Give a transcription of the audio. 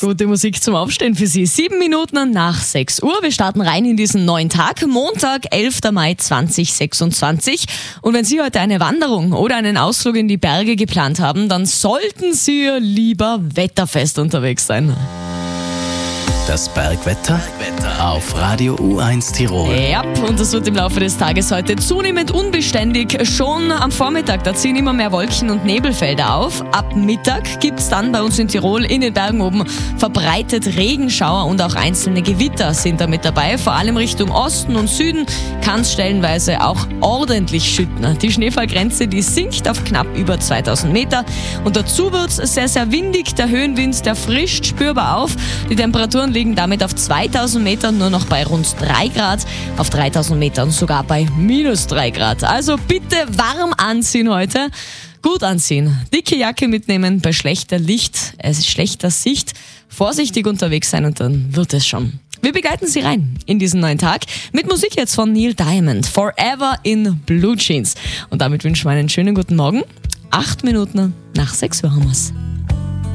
Gute Musik zum Aufstehen für Sie. 7 Minuten nach 6 Uhr. Wir starten rein in diesen neuen Tag. Montag, 11. Mai 2026. Und wenn Sie heute eine Wanderung oder einen Ausflug in die Berge geplant haben, dann sollten Sie lieber wetterfest unterwegs sein. Das Bergwetter auf Radio U1 Tirol. Ja, und das wird im Laufe des Tages heute zunehmend unbeständig. Schon am Vormittag, da ziehen immer mehr Wolken- und Nebelfelder auf. Ab Mittag gibt es dann bei uns in Tirol in den Bergen oben verbreitet Regenschauer und auch einzelne Gewitter sind da mit dabei. Vor allem Richtung Osten und Süden kann es stellenweise auch ordentlich schütten. Die Schneefallgrenze, die sinkt auf knapp über 2000 Meter. Und dazu wird es sehr, sehr windig. Der Höhenwind, der frischt spürbar auf. Die Temperaturen liegen damit auf 2000 Metern nur noch bei rund 3 Grad, auf 3000 Metern sogar bei minus 3 Grad. Also bitte warm anziehen heute, gut anziehen, dicke Jacke mitnehmen bei schlechter Sicht, vorsichtig unterwegs sein und dann wird es schon. Wir begleiten Sie rein in diesen neuen Tag mit Musik jetzt von Neil Diamond, Forever in Blue Jeans. Und damit wünschen wir einen schönen guten Morgen. 8 Minuten nach 6 Uhr haben wir's.